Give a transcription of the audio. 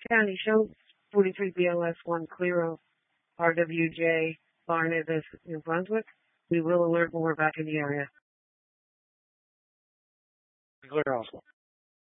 County Show 43 BLS 1 Clear RWJ Barnabas, New Brunswick. We will alert when we're back in the area. Clear also.